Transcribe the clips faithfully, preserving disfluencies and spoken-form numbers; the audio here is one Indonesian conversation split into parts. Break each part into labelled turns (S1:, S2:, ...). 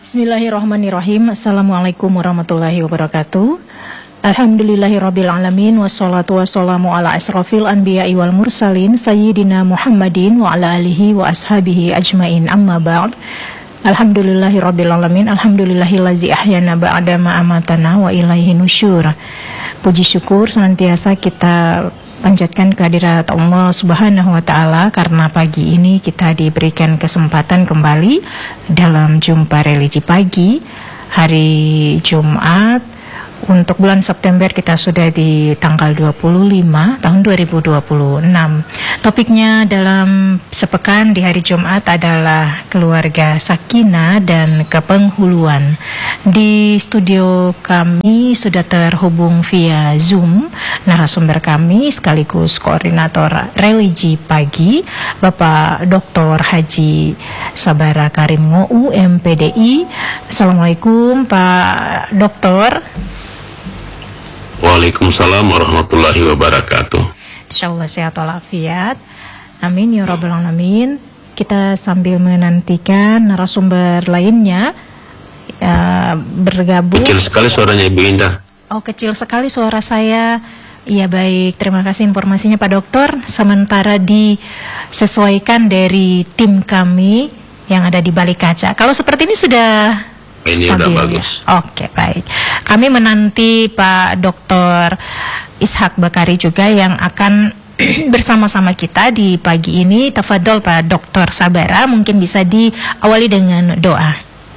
S1: Bismillahirrahmanirrahim. Assalamualaikum warahmatullahi wabarakatuh. Alhamdulillahirabbil alamin wassalatu wassalamu ala asrofil anbiya'i wal mursalin sayyidina Muhammadin wa ala alihi wa ashabihi ajmain, amma ba'd. Alhamdulillahirabbil alamin. Alhamdulillahillazi ahyana ba'da ma amatana wa ilaihi nusyur. Puji syukur senantiasa kita panjatkan kehadirat Allah Subhanahu wa Ta'ala, karena pagi ini kita diberikan kesempatan kembali dalam jumpa religi pagi hari Jumat. Untuk bulan September kita sudah di tanggal dua puluh lima tahun dua ribu dua puluh enam. Topiknya dalam sepekan di hari Jumat adalah keluarga sakinah dan kepenghuluan. Di studio kami sudah terhubung via Zoom narasumber kami sekaligus koordinator religi pagi, Bapak Doktor Haji Sabara Karim Ngo U M P D I. Assalamualaikum Pak Doktor.
S2: Waalaikumsalam warahmatullahi wabarakatuh.
S1: Insyaallah sehat walafiat. Amin ya rabbal alamin. Kita sambil menantikan narasumber lainnya uh, bergabung.
S2: Kecil sekali suaranya Ibu Indah.
S1: Oh, kecil sekali suara saya. Iya, baik, terima kasih informasinya Pak Dokter. Sementara disesuaikan dari tim kami yang ada di balik kaca. Kalau seperti ini sudah
S2: ini
S1: stabil,
S2: udah
S1: ya?
S2: bagus.
S1: Oke, baik. Kami menanti Pak Doktor Ishak Bakari juga yang akan bersama-sama kita di pagi ini. Tafadhol Pak Doktor Sabara, mungkin bisa diawali dengan doa.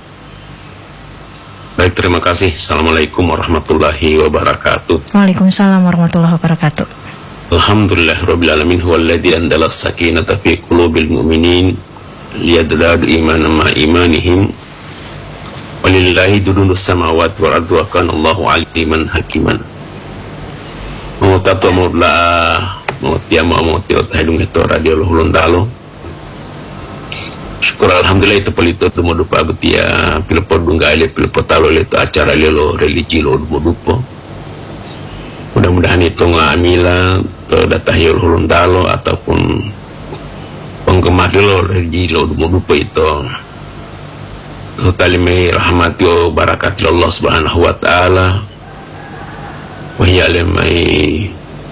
S2: Baik, terima kasih. Assalamualaikum warahmatullahi wabarakatuh.
S1: Waalaikumsalam warahmatullahi wabarakatuh.
S2: Alhamdulillahirabbil alamin, huwallazi anzala as-sakinata fi qulubil mu'minin liyazdadu imanan ma imanihim. Walillahi dununus samawati wal ardi wa kana Allahu aliman hakiman. Mutatu mudla mutiamu amutio tahidung itu radio hulundalo. Syukur alhamdulillah itu pelito dumo dupa betia pilpo dunggaile pilpo talo itu acara lelo religi lo dumo dupo. Mudah-mudahan itu ngamila to datahil hulundalo ataupun penggemar lo religi lo dumo dupo itu. Talimai rahmati wa barakati Allah Subhanahu wa Ta'ala wa yalimai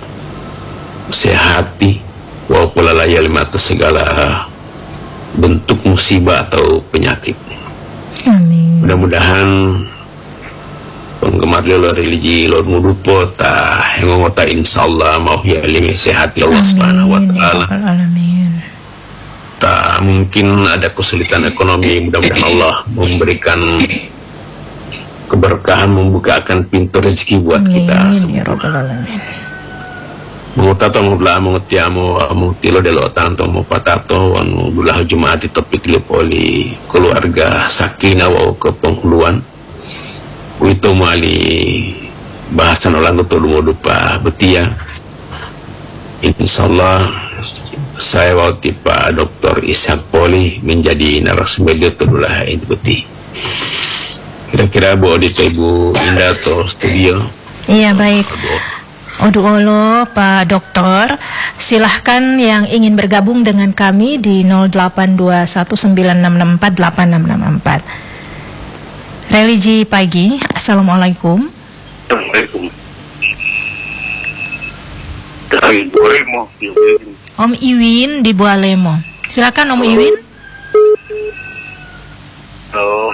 S2: sehati wa pulalaya lima atas segala bentuk musibah atau penyakit.
S1: Amin.
S2: Mudah-mudahan penggemar lo religi lo mudupo ta hengota insyaallah mau yalimai sehati Allah Subhanahu wa Ta'ala.
S1: Amin.
S2: Tak mungkin ada kesulitan ekonomi, mudah-mudahan Allah memberikan keberkahan, membukakan pintu rezeki buat
S1: Amin,
S2: kita semua.
S1: Ya Rabbal Alamin.
S2: Mengutato mubla mengutiamu mengutilo delo tanto mupatato wanu dulah jumaati topik poli keluarga sakinah wa kepenghuluan. Itu mali bahasan orang itu dulu dupa betia. Insyaallah saya waktu Pak Doktor Ishak Poli menjadi narasumber itulah itu beti. Kira-kira Bu Odita Ibu Indah atau studio?
S1: Iya, baik. Odu olo Pak Doktor, silahkan yang ingin bergabung dengan kami di nol delapan dua satu sembilan enam enam empat delapan enam enam empat. Religi pagi. Assalamualaikum.
S3: Assalamualaikum. Dari Bualemo.
S1: Om Iwin di Bualemo. Silakan Om Iwin.
S3: Oh.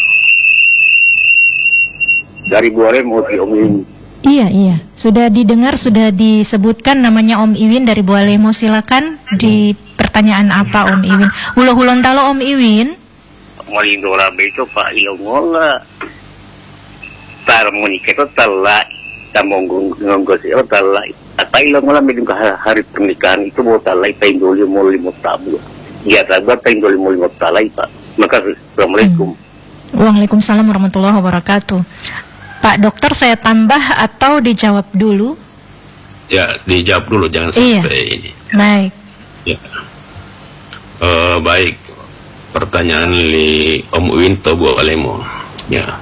S3: Dari Bualemo si Om Iwin.
S1: Iya, iya. Sudah didengar, sudah disebutkan namanya Om Iwin dari Bualemo. Silakan di pertanyaan apa Om Iwin? Ulo-ulon talo Om Iwin.
S3: Malindora beto Pak Ilongola. Tarmonika itu telah tamonggung ngonggosi oh telah. At Ilongola medyo hari pernikahan itu mau talay paindoli mo limot tabo. Ya tabat paindoli mo limot talay Pak. Makasih. Assalamualaikum.
S1: Hmm. Waalaikumsalam warahmatullahi wabarakatuh. Pak Dokter, saya tambah atau dijawab dulu?
S2: Ya, dijawab dulu, jangan
S1: iya.
S2: sampai ini.
S1: Baik.
S2: Ya. Uh, baik. Pertanyaan li Om Uwin to Bualemo. Ya.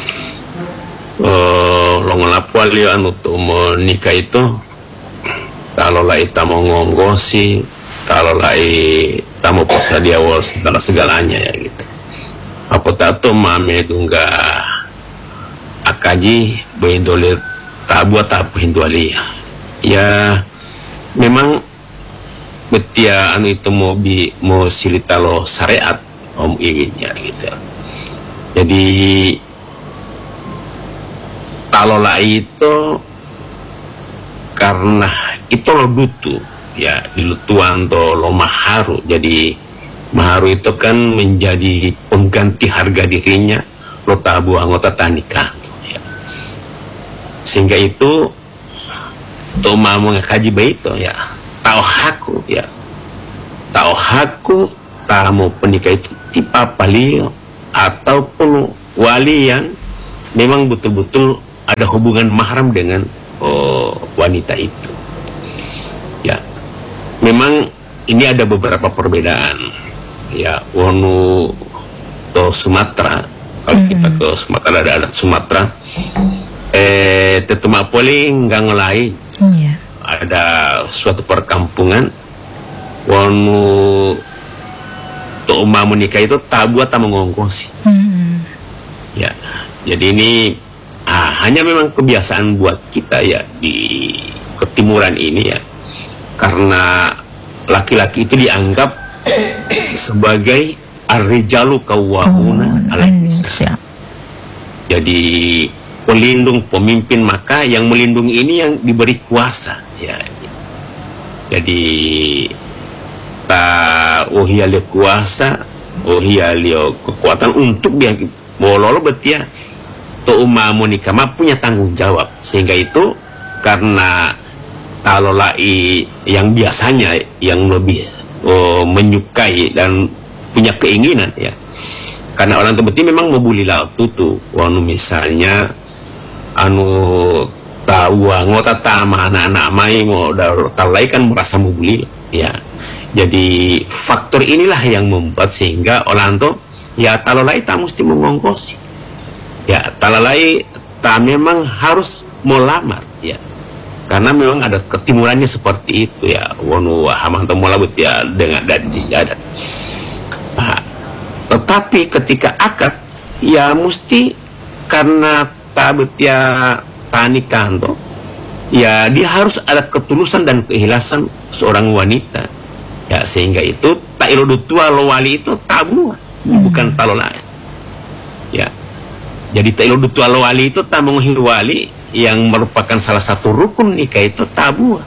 S2: Uh, longelapwal ya anu to menikah itu kalau lah kita mau ngonggosi, kalau lah kita mau pasal dia segala segalanya ya gitu. Apa tato mame dunga akaji beindole tabu tabu hinduali ya memang betia anu itu mau bi mau silitalo syariat Om Iwin ya gitu. Jadi talola itu karena itu lo dutu ya dilutuan to lo maharu. Jadi maharu itu kan menjadi pengganti harga dirinya lo tabu anggota tanikan ya. Sehingga itu to mau ngakaji baik itu ya tau haku ya tau haku tamu penikah itu tipe palio ataupun wali yang memang betul-betul ada hubungan mahram dengan oh, wanita itu ya memang ini ada beberapa perbedaan ya wonu to Sumatera kalau mm-hmm. kita ke Sumatera ada adat Sumatera eh tetema poli nggak ngelain yeah. Ada suatu perkampungan wonu to umma menikah itu tabu atau mengongkosi mm-hmm. ya jadi ini ah, hanya memang kebiasaan buat kita ya di ketimuran ini ya karena laki-laki itu dianggap sebagai ar-rijalu qawwamuna 'alan nisa. Jadi pelindung pemimpin maka yang melindungi ini yang diberi kuasa ya. Jadi ta ohia le kuasa, ohia le kekuatan untuk dia bololo betia to umma monika mah punya tanggung jawab sehingga itu karena talolai yang biasanya yang lebih oh, menyukai dan punya keinginan ya karena orang terbeti memang membuli laut tutu wanu misalnya anu tahu anggota tama anak-anak mai mau talai kan merasa membuli ya jadi faktor inilah yang membuat sehingga orang tuh ya talolai tak mesti mengongkosi ya talalai tak memang harus melamar ya karena memang ada ketimurannya seperti itu ya wonu hamang temolabut ya dengan dari sisi adat nah, tetapi ketika akad ya mesti karena tabet ya tani kanto ya dia harus ada ketulusan dan keikhlasan seorang wanita ya sehingga itu tak ilodu tua lo wali itu tabu hmm. bukan talo lain ya jadi tak ilodu tua lo wali itu tak menguhir wali yang merupakan salah satu rukun nikah itu tabu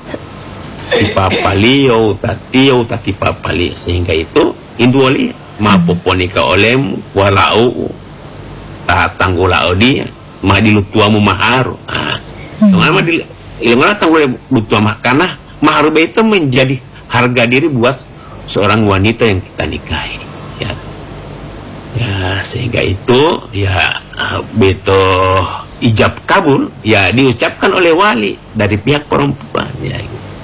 S2: tipapalio tatio tatipapali sehingga itu induali mapopo nikah olem walau tatanggulau dia madilu tuamu maharu ah dengan madil ilmu tanggul lutua mah karena maharu itu menjadi harga diri buat seorang wanita yang kita nikahi ya ya sehingga itu ya beto ijab kabul ya diucapkan oleh wali dari pihak perempuan ya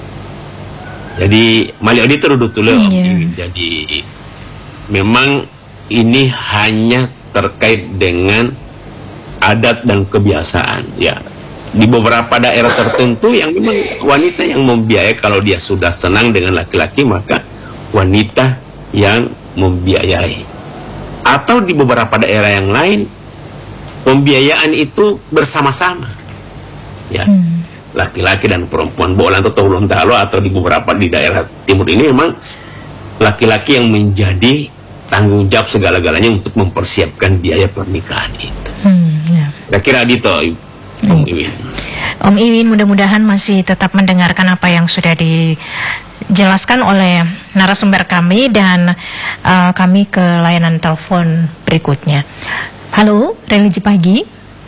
S2: jadi mali odi terudut yeah. Jadi memang ini hanya terkait dengan adat dan kebiasaan ya di beberapa daerah tertentu yang memang wanita yang membiayai kalau dia sudah senang dengan laki-laki maka wanita yang membiayai atau di beberapa daerah yang lain pembiayaan itu bersama-sama ya laki-laki dan perempuan bolan atau ulun talo atau di beberapa di daerah timur ini memang laki-laki yang menjadi tanggung jawab segala-galanya untuk mempersiapkan biaya pernikahan itu. Hmm, ya. Kira-kira dito, Om Iwin.
S1: Om Iwin mudah-mudahan masih tetap mendengarkan apa yang sudah dijelaskan oleh narasumber kami dan uh, kami ke layanan telepon berikutnya. Halo, Religi Pagi.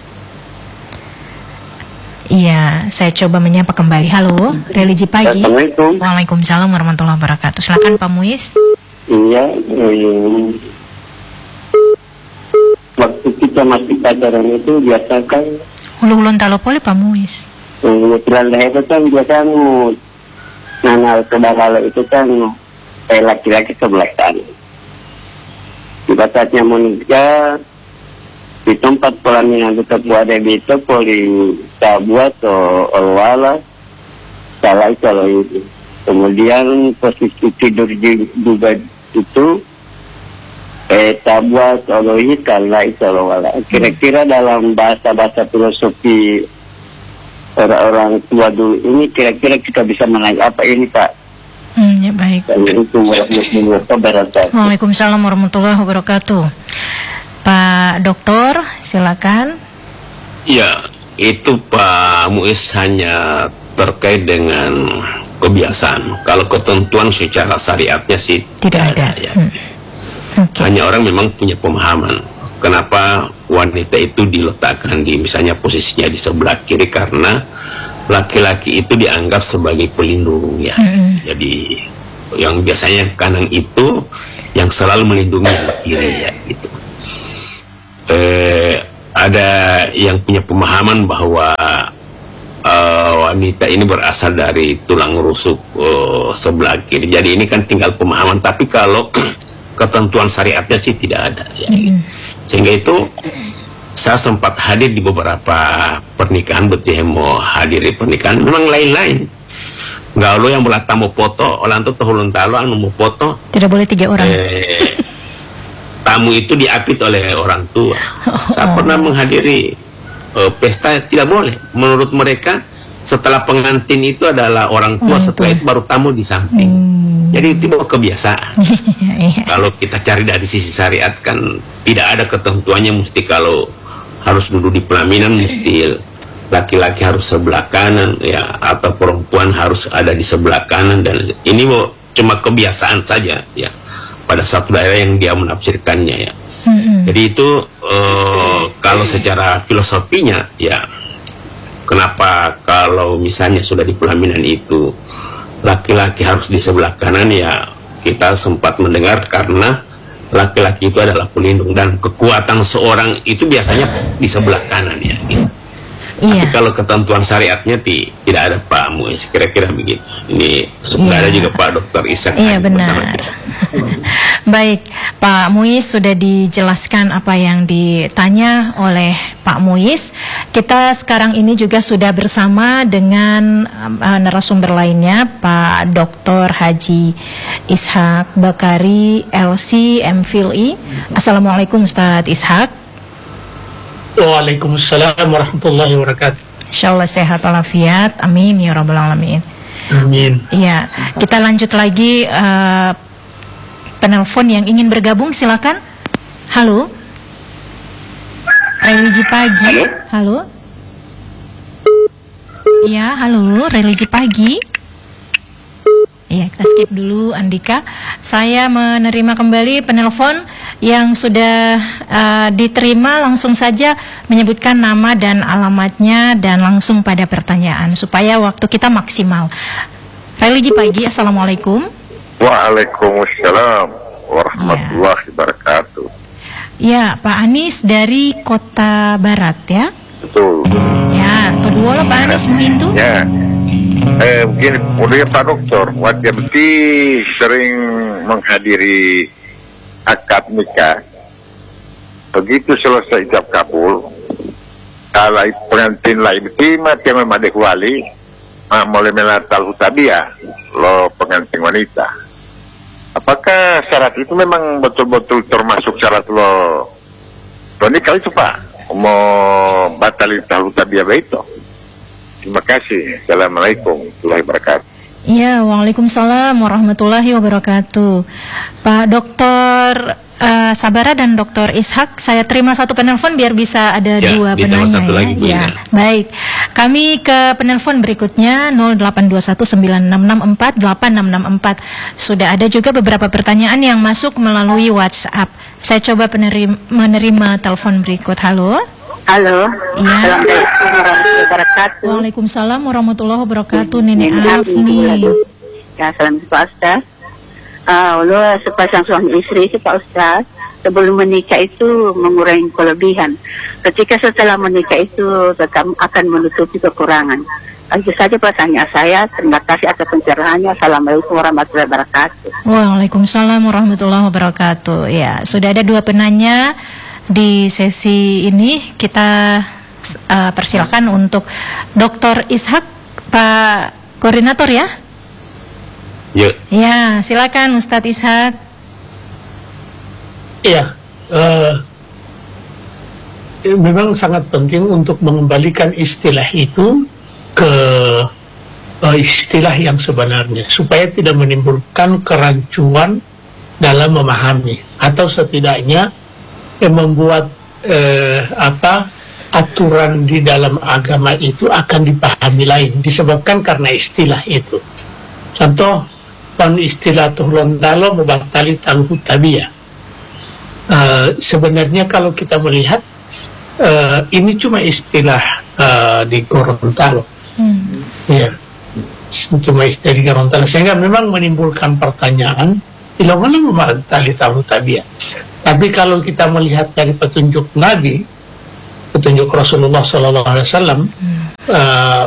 S1: Iya, saya coba menyapa kembali. Halo, Religi Pagi.
S3: Assalamualaikum.
S1: Waalaikumsalam warahmatullahi wabarakatuh. Silakan Pak Muiz.
S3: Iya, eh, waktu kita masih pacaran itu biasa kan
S1: ulun-ulun talo poli Pak Muiz.
S3: Kebetulan itu kan biasa nanal kedakala itu kan eh, laki-laki sebelah kan. Pada saatnya menikah di tempat pelaminan tetap ada itu poli sabuat atau olwala salah kalau itu. Kemudian posisi tidur juga itu Eh, tabuat olohi kala itu wala. Kira-kira dalam bahasa-bahasa filosofi orang-orang tua dulu ini, kira-kira kita bisa menaik apa ini, Pak?
S1: Hmm, ya baik. Waalaikumsalam warahmatullahi wabarakatuh. Pak Doktor, silakan.
S2: Ya, itu Pak Muiz hanya terkait dengan kebiasaan. Kalau ketentuan secara syariatnya sih
S1: tidak ada. ada ya. Hmm. Okay.
S2: Hanya orang memang punya pemahaman kenapa wanita itu diletakkan di misalnya posisinya di sebelah kiri, karena laki-laki itu dianggap sebagai pelindung ya. Mm-hmm. Jadi yang biasanya kanan itu yang selalu melindungi yang kiri ya gitu. Eh, ada yang punya pemahaman bahwa uh, wanita ini berasal dari tulang rusuk uh, sebelah kiri. Jadi ini kan tinggal pemahaman, tapi kalau ketentuan syariatnya sih tidak ada ya, gitu. Sehingga itu saya sempat hadir di beberapa pernikahan, betul mau hadir di pernikahan memang lain-lain. Nggak lo yang belah tamu foto, orang tuh tahun talo anu mau foto. Tidak boleh tiga orang. Eh, tamu itu diapit oleh orang tua. Oh, saya oh. pernah menghadiri uh, pesta, tidak boleh. Menurut mereka setelah pengantin itu adalah orang tua, orang setelah tua. Itu baru tamu di samping. Hmm. Jadi itu kebiasaan. Kalau kita cari dari sisi syariat kan tidak ada ketentuannya mesti kalau harus duduk di pelaminan mesti laki-laki harus sebelah kanan ya, atau perempuan harus ada di sebelah kanan, dan ini cuma kebiasaan saja ya pada satu daerah yang dia menafsirkannya ya. Mm-hmm. Jadi itu uh, kalau secara filosofinya ya, kenapa kalau misalnya sudah di pelaminan itu laki-laki harus di sebelah kanan ya, kita sempat mendengar karena laki-laki itu adalah pelindung dan kekuatan seorang itu biasanya di sebelah kanan ya gitu. Iya. Tapi kalau ketentuan syariatnya ti, tidak ada Pak Muiz, kira-kira begitu. Ini sudah iya. ada juga Pak Doktor Ishak.
S1: Iya benar. Baik, Pak Muiz sudah dijelaskan apa yang ditanya oleh Pak Muiz. Kita sekarang ini juga sudah bersama dengan uh, narasumber lainnya, Pak Doktor Haji Ishak Bakari, L C, M Phil I. Assalamualaikum Ustadz Ishak.
S4: Waalaikumsalam warahmatullahi wabarakatuh.
S1: Insyaallah sehat walafiat. Amin ya rabbal alamin.
S4: Amin.
S1: Iya, kita lanjut lagi. Uh, penelpon yang ingin bergabung silakan. Halo. Religi pagi. Halo. Iya, halo, religi pagi. Iya, kita skip dulu Andika. Saya menerima kembali penelpon yang sudah uh, diterima. Langsung saja menyebutkan nama dan alamatnya dan langsung pada pertanyaan supaya waktu kita maksimal. Religi pagi, assalamualaikum.
S5: Waalaikumsalam warahmatullahi wabarakatuh.
S1: Ya, Pak Anis dari Kota Barat ya.
S5: Betul.
S1: Ya, kedua lah Pak Anis mengintu.
S5: Ya. Eh, mungkin udah Pak Dokter, wajah beti sering menghadiri akad nikah. Begitu selesai ijab kabul, kalau pengantin lain beti mati memang ada wali, mak mulai melatal hutabiah, lo pengantin wanita. Apakah syarat itu memang betul-betul termasuk syarat lo? Lo nikah itu Pak, mau batalin hutabiah itu? Terima kasih. Assalamualaikum warahmatullahi wabarakatuh.
S1: Ya, waalaikumsalam warahmatullahi wabarakatuh. Pak Doktor uh, Sabara dan Doktor Ishak, saya terima satu penelpon biar bisa ada ya, dua penanya
S2: satu
S1: ya.
S2: Lagi,
S1: ya. Baik, kami ke penelpon berikutnya nol delapan dua satu sembilan enam enam empat delapan enam enam empat. Sudah ada juga beberapa pertanyaan yang masuk melalui WhatsApp. Saya coba penerima, menerima telepon berikut. Halo.
S6: Halo.
S1: Iya.
S6: Assalamualaikum warahmatullahi wabarakatuh.
S1: Waalaikumsalam warahmatullahi wabarakatuh. Nenek Afni.
S6: Ya, salam Pak Ustaz. Uh, Allah sepasang suami istri Pak Ustaz, sebelum menikah itu mengurangi kelebihan. Ketika setelah menikah itu tetap akan menutupi kekurangan. Itu saja pertanyaan saya. Terima kasih atas pencerahannya. Assalamualaikum warahmatullahi wabarakatuh.
S1: Waalaikumsalam warahmatullahi wabarakatuh. Ya, sudah ada dua penanya di sesi ini. Kita uh, persilakan untuk Doktor Ishak, Pak Koordinator ya.
S2: Ya.
S1: Ya, silakan Ustadz Ishak.
S4: Iya, uh, memang sangat penting untuk mengembalikan istilah itu ke uh, istilah yang sebenarnya, supaya tidak menimbulkan kerancuan dalam memahami, atau setidaknya yang membuat uh, apa aturan di dalam agama itu akan dipahami lain, disebabkan karena istilah itu. Contoh, pan istilah tuhulun dalo mubatali taluhu tabiyah. Uh, sebenarnya kalau kita melihat uh, ini cuma istilah uh, di Gorontalo, hmm. ya, cuma istilah di Gorontalo, sehingga memang menimbulkan pertanyaan, ilongan mubatali taluhu tabiyah. Tapi kalau kita melihat dari petunjuk Nabi, petunjuk Rasulullah Sallallahu Alaihi Wasallam, hmm. uh,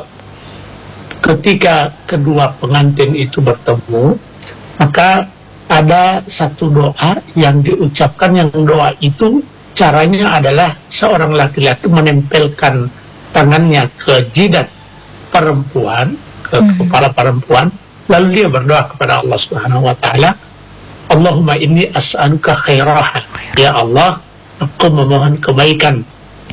S4: ketika kedua pengantin itu bertemu, maka ada satu doa yang diucapkan, yang doa itu caranya adalah seorang laki-laki menempelkan tangannya ke jidat perempuan, ke hmm. kepala perempuan, lalu dia berdoa kepada Allah Subhanahu wa taala, Allahumma inni as'aluka khairaha, ya Allah, aku memohon kebaikan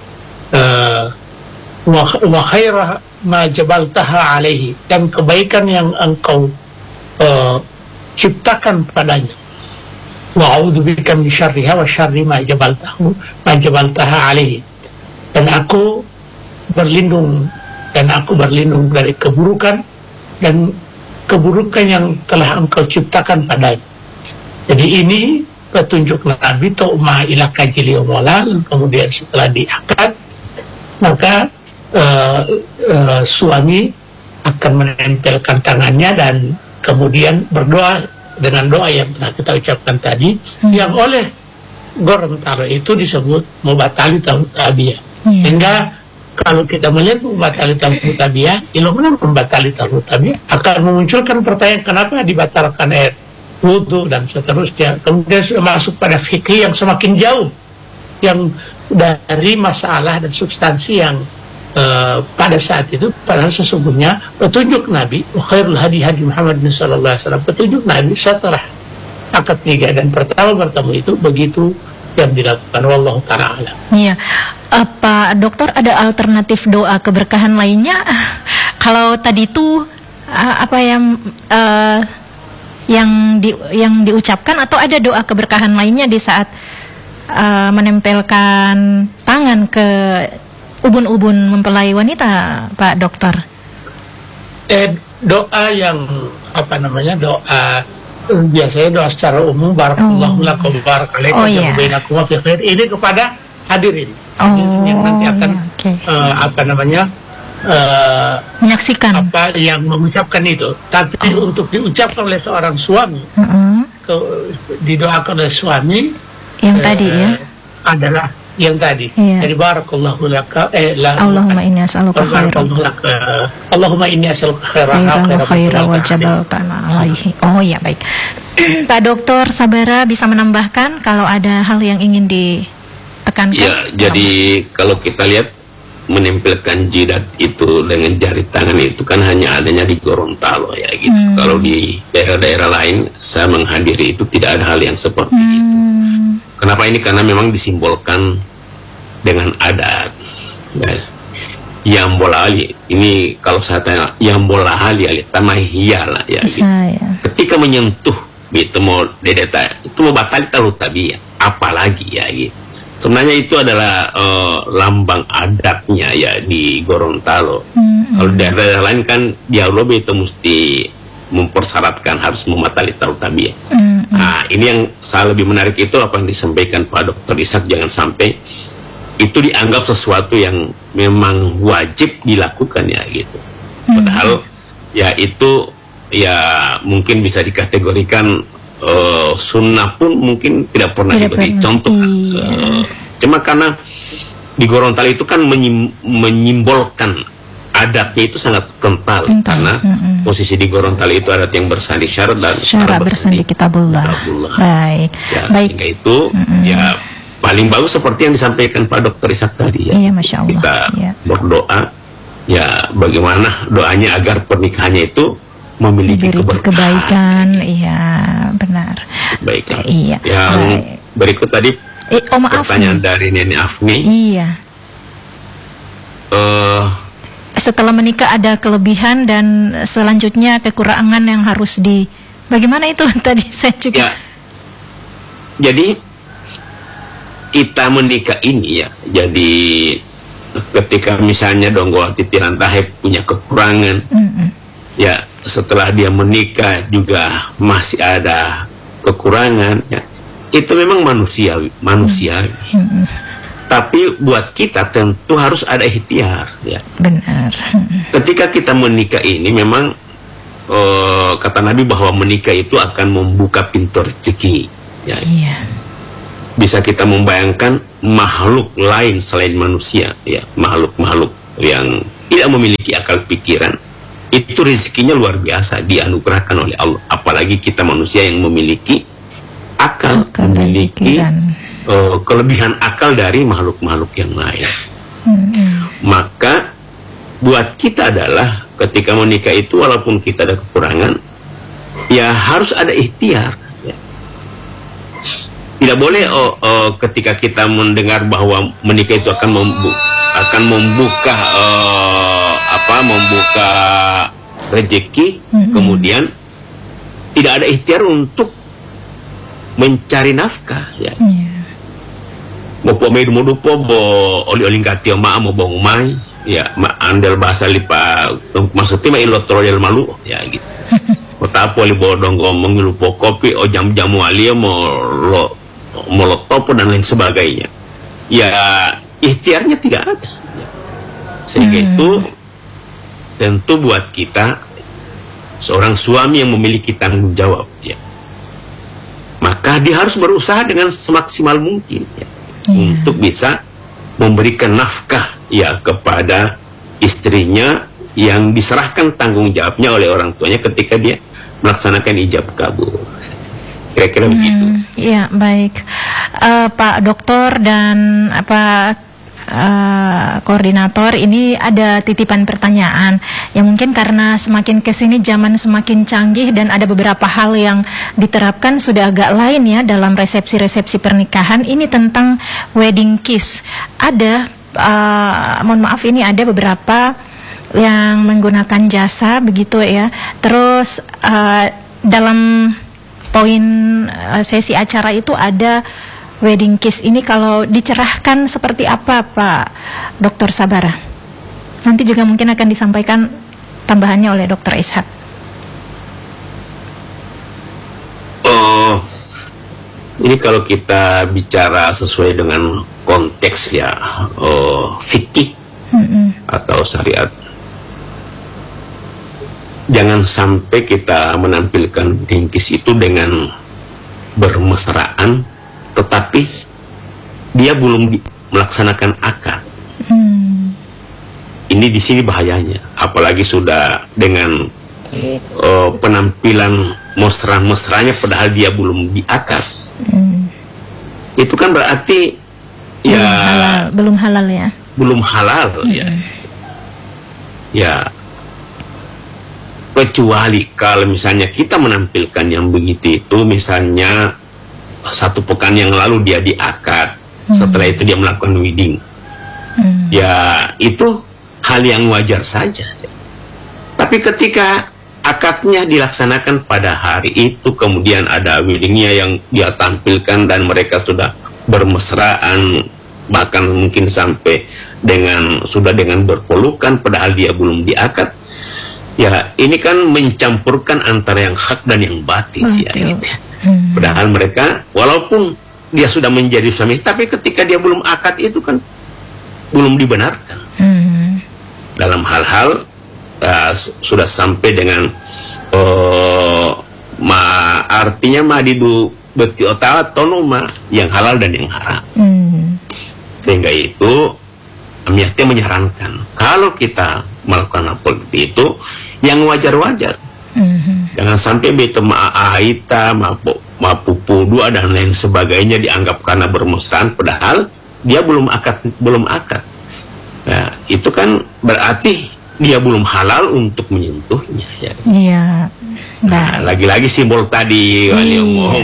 S4: uh, wa, wa khairah ma jabaltaha alaihi, dan kebaikan yang engkau uh, ciptakan padanya, wa a'udzubika min syarriha wa syarri ma jabaltahu ma jabaltaha alaihi, dan aku berlindung dan aku berlindung dari keburukan dan keburukan yang telah engkau ciptakan padanya. Jadi ini petunjuk Nabi, tu'ma ila kajili umolal, kemudian setelah diangkat, maka Uh, uh, suami akan menempelkan tangannya dan kemudian berdoa dengan doa yang telah kita ucapkan tadi, hmm. yang oleh Gorontalo itu disebut mubatali taluhu tabiyah. Yeah. Sehingga kalau kita melihat mubatali taluhu tabiyah, ilmu membatali taluhu tabiyah akan memunculkan pertanyaan, kenapa dibatalkan air wudu dan seterusnya. Kemudian sudah masuk pada fikih yang semakin jauh, yang dari masalah dan substansi yang Uh, pada saat itu, padahal sesungguhnya petunjuk Nabi, khairul hadi hadi Muhammad sallallahu alaihi wasallam, petunjuk Nabi setelah akad nikah dan pertama bertemu itu begitu yang dilakukan. Wallahu ta'ala alam.
S1: Iya, apa dokter ada alternatif doa keberkahan lainnya? Kalau tadi itu apa yang uh, yang di, yang diucapkan, atau ada doa keberkahan lainnya di saat uh, menempelkan tangan ke ubun-ubun mempelai wanita, Pak Dokter?
S4: Eh, doa yang apa namanya, doa biasanya doa secara umum, barakallahu lakum barakalaikum wa bainakum fi khair, ini kepada hadirin, oh, hadirin yang nanti akan okay. uh, apa namanya uh,
S1: menyaksikan
S4: apa yang mengucapkan itu. Tapi oh. untuk diucapkan oleh seorang suami, uh-uh. ke, didoakan oleh suami
S1: yang uh, tadi ya
S4: adalah yang tadi, yeah. Dari barakallahu laka eh la
S1: Allahumma inni as'aluka khairan
S4: Allahumma inni as'aluka khairan
S1: khairan wa jabaltana alaihi. Oh ya, baik. Pak Dokter Sabara bisa menambahkan kalau ada hal yang ingin ditekankan?
S2: Ya, jadi kalau kita lihat menempelkan jidat itu dengan jari tangan itu kan hanya adanya di Gorontalo ya gitu. Hmm. Kalau di daerah-daerah lain saya menghadiri itu tidak ada hal yang seperti hmm. itu. Kenapa ini? Karena memang disimbolkan dengan adat ya. Yang bola ali ini, kalau saya tanya yang bola ali ali tamahiyah lah ya, gitu. Ya. Ketika menyentuh gitu mau dedeta itu mau batal taluhu tabiyah, apalagi ya gitu. Sebenarnya itu adalah uh, lambang adatnya ya di Gorontalo. Mm-hmm. Kalau daerah lain kan di Allah itu mesti mempersyaratkan harus mematali taluhu tabiyah. Mm-hmm. Nah, ini yang saya lebih menarik itu apa yang disampaikan Pak Dokter Ishak, jangan sampai itu dianggap sesuatu yang memang wajib dilakukan ya gitu. Padahal hmm. ya itu ya mungkin bisa dikategorikan uh, sunnah pun mungkin tidak pernah tidak diberi pernah. Contoh. Iya. Uh, cuma karena di Gorontalo itu kan menyim, menyimbolkan adatnya itu sangat kental, kental. Karena hmm. posisi di Gorontalo itu adat yang bersandi syarat dan
S1: syarat bersandi kitabullah. kitabullah. Baik.
S2: Ya,
S1: Baik.
S2: Sehingga itu hmm. ya paling bagus seperti yang disampaikan Pak Dokter Ishak tadi ya.
S1: Iya, Masya Allah.
S2: Kita
S1: iya.
S2: berdoa ya bagaimana doanya agar pernikahannya itu memiliki keberkahan.
S1: Kebaikan, iya benar.
S2: Kebaikan.
S1: Iya.
S2: Yang Baik. berikut tadi
S1: eh, oh, maaf
S2: pertanyaan
S1: nih.
S2: dari Nenek Afni.
S1: Iya.
S2: Uh,
S1: Setelah menikah ada kelebihan dan selanjutnya kekurangan yang harus di bagaimana itu tadi saya juga.
S2: ya, jadi kita menikah ini ya, jadi ketika misalnya Donggowati Pirantahe punya kekurangan, mm-hmm. ya setelah dia menikah juga masih ada kekurangan, ya itu memang manusiawi, manusiawi. Mm-hmm. Tapi buat kita tentu harus ada ikhtiar, ya.
S1: Benar.
S2: Ketika kita menikah ini memang uh, kata Nabi bahwa menikah itu akan membuka pintu rezeki. Ya.
S1: Iya.
S2: Bisa kita membayangkan makhluk lain selain manusia, ya, makhluk-makhluk yang tidak memiliki akal pikiran, itu rezekinya luar biasa dianugerahkan oleh Allah. Apalagi kita manusia yang memiliki akal, akal memiliki Uh, kelebihan akal dari makhluk-makhluk yang lain. Mm-hmm. Maka buat kita adalah ketika menikah itu walaupun kita ada kekurangan, ya harus ada ikhtiar. Ya. Tidak boleh oh, oh, ketika kita mendengar bahwa menikah itu akan membu akan membuka uh, apa membuka rezeki, mm-hmm. kemudian tidak ada ikhtiar untuk mencari nafkah. Ya. Yeah. Mo pomei mo dupo bo oli-oli katio ma mo bong mai ya ma andel bahasa lipa maksudnya ma ilotro del malu ya gitu. Mo tapo li bodong go mengilupo kopi o jam-jamu alia mo lo mo lo topo dan lain sebagainya. Ya ikhtiarnya tidak ada. Sehingga hmm. itu tentu buat kita seorang suami yang memiliki tanggung jawab ya. Maka dia harus berusaha dengan semaksimal mungkin ya. Yeah. Untuk bisa memberikan nafkah ya kepada istrinya yang diserahkan tanggung jawabnya oleh orang tuanya ketika dia melaksanakan ijab kabul. Kira-kira hmm, begitu.
S1: Ya baik, uh, Pak Dokter dan apa uh, koordinator, ini ada titipan pertanyaan yang mungkin karena semakin kesini zaman semakin canggih dan ada beberapa hal yang diterapkan sudah agak lain ya dalam resepsi-resepsi pernikahan. Ini tentang wedding kiss. Ada, uh, mohon maaf ini ada beberapa yang menggunakan jasa begitu ya. Terus uh, dalam poin uh, sesi acara itu ada wedding kiss. Ini kalau dicerahkan seperti apa Pak Dokter Sabara? Nanti juga mungkin akan disampaikan tambahannya oleh Dokter Ishak.
S2: Oh, ini kalau kita bicara sesuai dengan konteks ya, oh, fikih mm-hmm. atau syariat, jangan sampai kita menampilkan wedding kiss itu dengan bermesraan tetapi dia belum di, melaksanakan akad. Hmm. Ini di sini bahayanya, apalagi sudah dengan uh, penampilan mesra-mesranya padahal dia belum diakad. Hmm. Itu kan berarti
S1: belum
S2: ya
S1: halal, belum halal ya.
S2: Belum halal hmm. ya. Ya. Kecuali kalau misalnya kita menampilkan yang begitu itu, misalnya satu pekan yang lalu dia diakad, hmm. setelah itu dia melakukan wedding, hmm. ya itu hal yang wajar saja. Tapi ketika akadnya dilaksanakan pada hari itu, kemudian ada weddingnya yang dia tampilkan dan mereka sudah bermesraan, bahkan mungkin sampai dengan sudah dengan berpelukan padahal dia belum diakad, ya ini kan mencampurkan antara yang hak dan yang batil. Betul. Ya gitu. Hmm. Padahal mereka walaupun dia sudah menjadi suami, tapi ketika dia belum akad itu kan belum dibenarkan. Hmm. Dalam hal-hal uh, sudah sampai dengan uh, ma artinya ma didu beti otawa tonoma yang halal dan yang haram. Hmm. Sehingga itu Amiyahnya menyarankan kalau kita melakukan apa itu yang wajar-wajar. Mm-hmm. Jangan sampai beta ma'aita, mapupu dua dan lain sebagainya dianggap karena bermesraan padahal dia belum akad belum akad. Nah, itu kan berarti dia belum halal untuk menyentuhnya ya.
S1: Iya.
S2: Nah, lagi-lagi simbol tadi iya. mau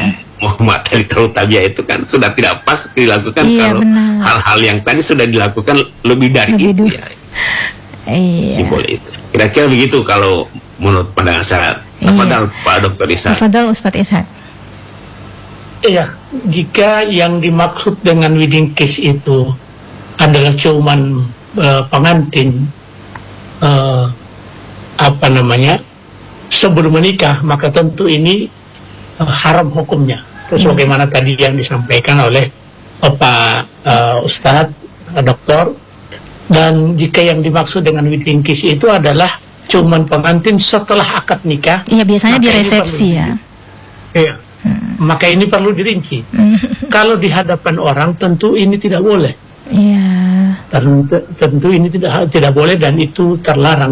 S2: Muhammad Ali Tarutabia itu kan sudah tidak pas dilakukan
S1: Iya,
S2: kalau
S1: benar.
S2: hal-hal yang tadi sudah dilakukan lebih dari
S1: Lebih
S2: itu
S1: dulu.
S2: ya,
S1: Iya.
S2: simbol itu. Kira-kira begitu kalau menurut pandangan saya.
S1: Iya.
S2: Tafadhal Pak Doktor Ishak.
S1: Tafadhal Ustadz Ishak.
S4: Iya, jika yang dimaksud dengan wedding kiss itu adalah cuman uh, pengantin uh, apa namanya sebelum menikah, maka tentu ini uh, haram hukumnya. Terus bagaimana tadi yang disampaikan oleh Pak uh, Ustadz, uh, Doktor. Dan jika yang dimaksud dengan wedding kiss itu adalah cuman pengantin setelah akad nikah.
S1: Iya, biasanya di
S4: maka ini
S1: resepsi
S4: perlu
S1: ya.
S4: di- Iya. Maka ini perlu dirinci. Kalau di hadapan orang tentu ini tidak boleh.
S1: Iya.
S4: Tentu, tentu ini tidak tidak boleh dan itu terlarang.